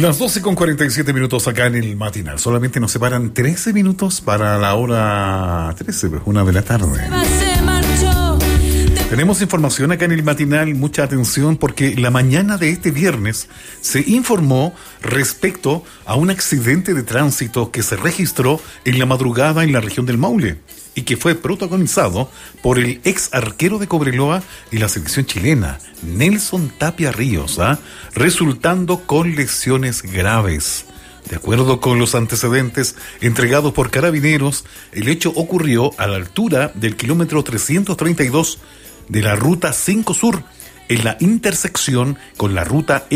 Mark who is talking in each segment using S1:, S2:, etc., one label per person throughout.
S1: Las 12:47 acá en el matinal. Solamente nos separan 13 minutos para la hora 13, 1 de la tarde. Tenemos información acá en el matinal, mucha atención, porque la mañana de este viernes se informó respecto a un accidente de tránsito que se registró en la madrugada en la región del Maule y que fue protagonizado por el ex arquero de Cobreloa y la selección chilena, Nelson Tapia Ríos, resultando con lesiones graves. De acuerdo con los antecedentes entregados por Carabineros, el hecho ocurrió a la altura del kilómetro 332 de la Ruta 5 Sur, en la intersección con la Ruta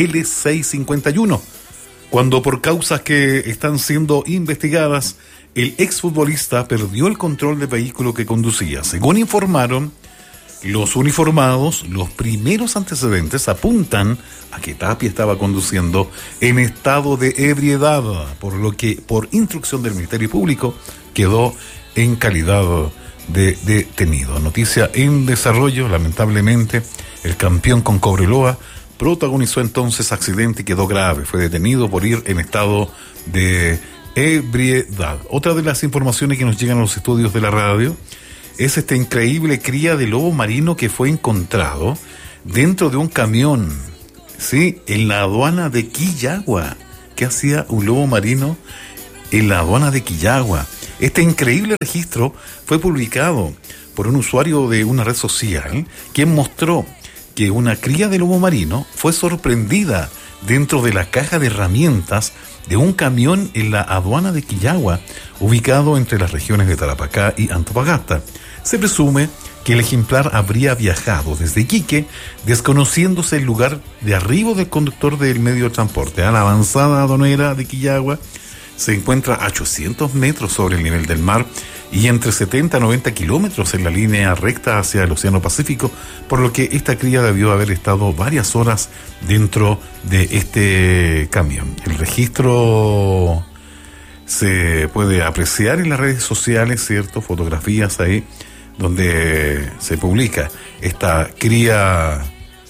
S1: L651, cuando por causas que están siendo investigadas, el exfutbolista perdió el control del vehículo que conducía. Según informaron los uniformados, los primeros antecedentes apuntan a que Tapia estaba conduciendo en estado de ebriedad, por lo que, por instrucción del Ministerio Público, quedó en calidad de detenido. Noticia en desarrollo, lamentablemente, el campeón con Cobreloa protagonizó entonces accidente y quedó grave. Fue detenido por ir en estado de ebriedad. Otra de las informaciones que nos llegan a los estudios de la radio es esta increíble cría de lobo marino que fue encontrado dentro de un camión, ¿sí?, en la aduana de Quillagua. ¿Qué hacía un lobo marino en la aduana de Quillagua? Este increíble registro fue publicado por un usuario de una red social, quien mostró que una cría de lobo marino fue sorprendida dentro de la caja de herramientas de un camión en la aduana de Quillagua, ubicado entre las regiones de Tarapacá y Antofagasta. Se presume que el ejemplar habría viajado desde Iquique, desconociéndose el lugar de arribo del conductor del medio de transporte. A la avanzada aduanera de Quillagua se encuentra a 800 metros sobre el nivel del mar y entre 70 a 90 kilómetros en la línea recta hacia el Océano Pacífico, por lo que esta cría debió haber estado varias horas dentro de este camión. El registro se puede apreciar en las redes sociales, ¿cierto? Fotografías ahí donde se publica esta cría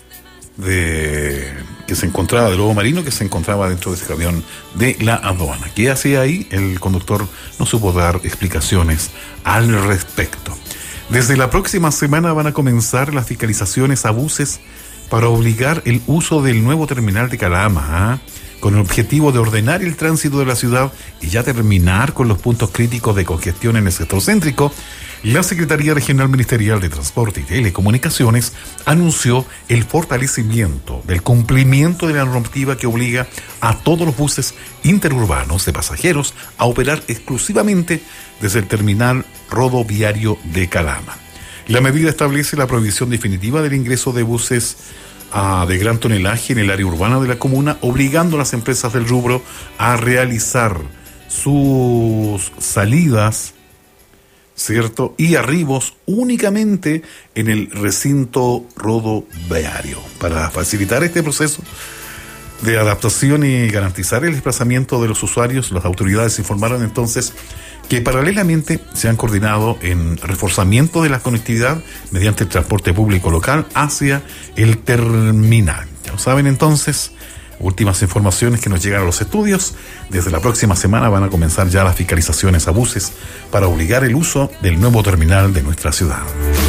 S1: que se encontraba, de lobo marino, que se encontraba dentro de ese camión de la aduana. ¿Qué hacía ahí? El conductor no supo dar explicaciones al respecto. Desde la próxima semana van a comenzar las fiscalizaciones a buses para obligar el uso del nuevo terminal de Calama, con el objetivo de ordenar el tránsito de la ciudad y ya terminar con los puntos críticos de congestión en el sector céntrico. La Secretaría Regional Ministerial de Transporte y Telecomunicaciones anunció el fortalecimiento del cumplimiento de la normativa que obliga a todos los buses interurbanos de pasajeros a operar exclusivamente desde el terminal rodoviario de Calama. La medida establece la prohibición definitiva del ingreso de buses de gran tonelaje en el área urbana de la comuna, obligando a las empresas del rubro a realizar sus salidas, ¿cierto?, y arribos únicamente en el recinto rodoviario. Para facilitar este proceso de adaptación y garantizar el desplazamiento de los usuarios, las autoridades informaron entonces que paralelamente se han coordinado en reforzamiento de la conectividad mediante el transporte público local hacia el terminal. Ya lo saben entonces. Últimas informaciones que nos llegan a los estudios. Desde la próxima semana van a comenzar ya las fiscalizaciones a buses para obligar el uso del nuevo terminal de nuestra ciudad.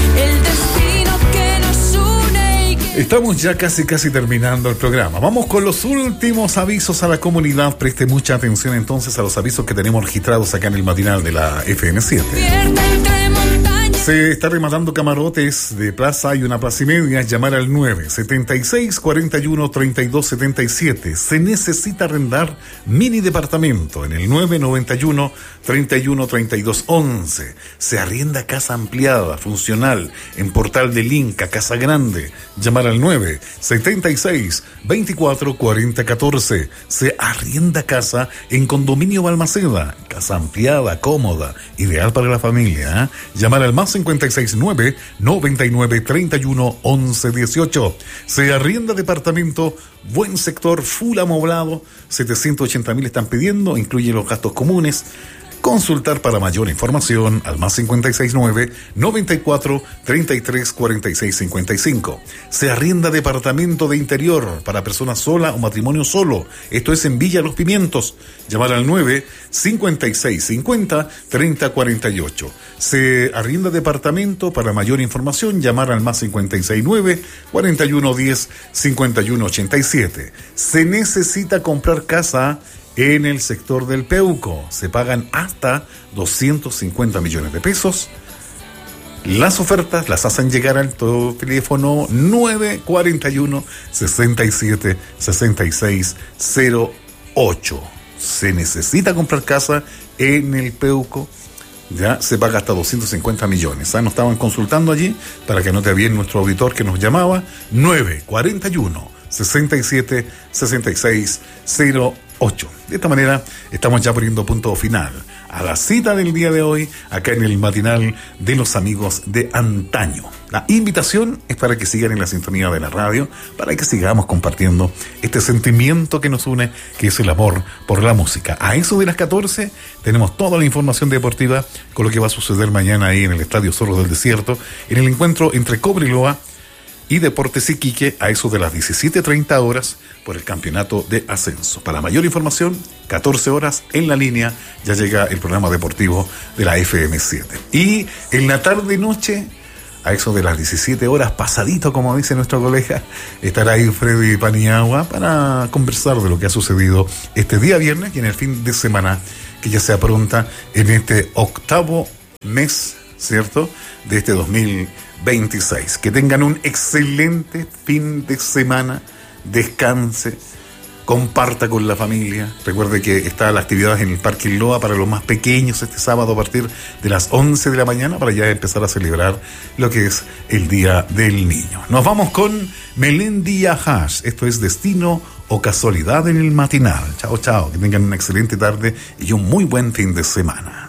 S1: Estamos ya casi terminando el programa. Vamos con los últimos avisos a la comunidad. Preste mucha atención entonces a los avisos que tenemos registrados acá en el matinal de la FM7. Se está rematando camarotes de plaza y una plaza y media. Llamar al 976-41-3277. Se necesita arrendar mini departamento en el 991-31-3211. Se arrienda casa ampliada, funcional, en Portal del Inca, Casa Grande. Llamar al 976-24-4014. Se arrienda casa en Condominio Balmaceda. Casa ampliada, cómoda, ideal para la familia. Llamar al más 569-9931-1118. Se arrienda departamento, buen sector, full amoblado, 780.000 están pidiendo, incluye los gastos comunes. Consultar para mayor información al más 569 94 33 46 55. Se arrienda departamento de interior para persona sola o matrimonio solo. Esto es en Villa Los Pimientos. Llamar al 9 56 50 30 48. Se arrienda departamento para mayor información. Llamar al más 569 41 10 51 87. Se necesita comprar casa en el sector del Peuco. Se pagan hasta 250 millones de pesos. Las ofertas las hacen llegar al teléfono 941 67 66 08. Se necesita comprar casa en el Peuco. Ya se paga hasta 250 millones. Nos estaban consultando allí para que anote bien nuestro auditor que nos llamaba. 941 67 66 08. De esta manera estamos ya poniendo punto final a la cita del día de hoy acá en el matinal de los amigos de antaño. La invitación es para que sigan en la sintonía de la radio, para que sigamos compartiendo este sentimiento que nos une, que es el amor por la música. A eso de las 14 tenemos toda la información deportiva con lo que va a suceder mañana ahí en el Estadio Zorros del Desierto, en el encuentro entre Cobreloa y Deportes Iquique, a eso de las 17:30 horas por el campeonato de ascenso. Para mayor información, 14 horas en la línea, ya llega el programa deportivo de la FM7. Y en la tarde-noche, a eso de las 17 horas, pasadito, como dice nuestro colega, estará ahí Freddy Paniagua para conversar de lo que ha sucedido este día viernes y en el fin de semana que ya se apronta en este octavo mes, ¿cierto?, de este 2026. Que tengan un excelente fin de semana, descanse, comparta con la familia. Recuerde que está la actividad en el Parque Loa para los más pequeños este sábado a partir de las 11 de la mañana para ya empezar a celebrar lo que es el Día del Niño. Nos vamos con Melendi Hash. Esto es Destino o Casualidad en el Matinal. Chao, chao. Que tengan una excelente tarde y un muy buen fin de semana.